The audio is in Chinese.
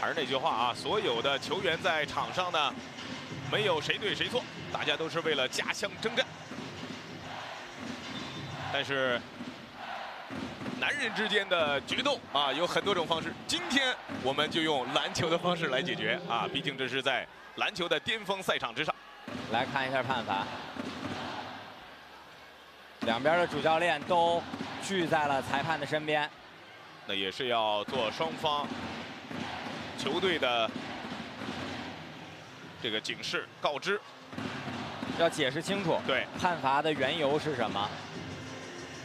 还是那句话啊，所有的球员在场上呢，没有谁对谁错，大家都是为了家乡征战。但是，男人之间的决斗啊，有很多种方式。今天我们就用篮球的方式来解决啊，毕竟这是在篮球的巅峰赛场之上。 来看一下判罚，两边的主教练都聚在了裁判的身边。 那也是要做双方球队的这个警示告知， 要解释清楚， 对判罚的缘由是什么？